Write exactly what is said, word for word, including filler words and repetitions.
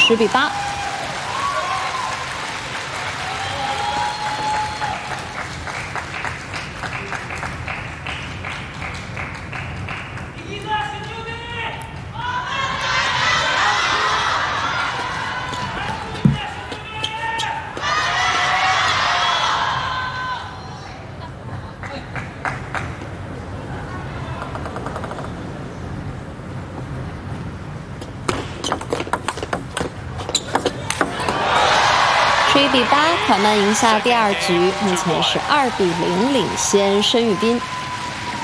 十比八。十一比八，团曼赢下第二局，目前是二比零领先申玉斌。